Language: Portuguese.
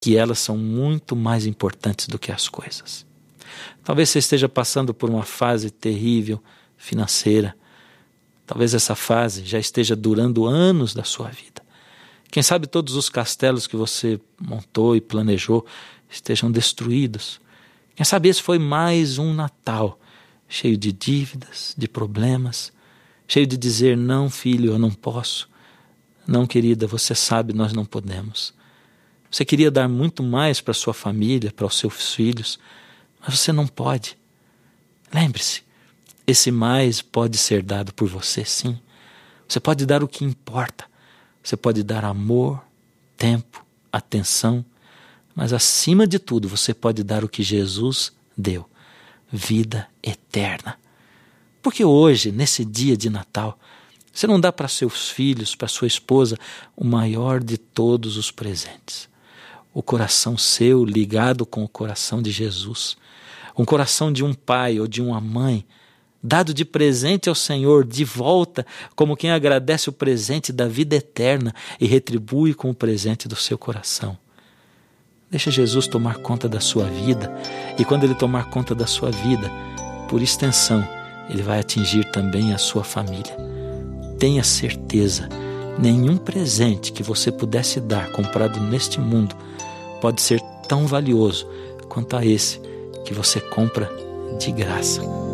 que elas são muito mais importantes do que as coisas. Talvez você esteja passando por uma fase terrível financeira. Talvez essa fase já esteja durando anos da sua vida. Quem sabe todos os castelos que você montou e planejou estejam destruídos. Quem sabe esse foi mais um Natal, cheio de dívidas, de problemas, cheio de dizer, não filho, eu não posso. Não querida, você sabe, nós não podemos. Você queria dar muito mais para sua família, para os seus filhos, mas você não pode. Lembre-se, esse mais pode ser dado por você, sim. Você pode dar o que importa. Você pode dar amor, tempo, atenção, mas acima de tudo você pode dar o que Jesus deu, vida eterna. Porque hoje, nesse dia de Natal, você não dá para seus filhos, para sua esposa, o maior de todos os presentes. O coração seu ligado com o coração de Jesus. Um coração de um pai ou de uma mãe, dado de presente ao Senhor, de volta, como quem agradece o presente da vida eterna e retribui com o presente do seu coração. Deixa Jesus tomar conta da sua vida, e quando Ele tomar conta da sua vida, por extensão, Ele vai atingir também a sua família. Tenha certeza, nenhum presente que você pudesse dar comprado neste mundo pode ser tão valioso quanto a esse que você compra de graça.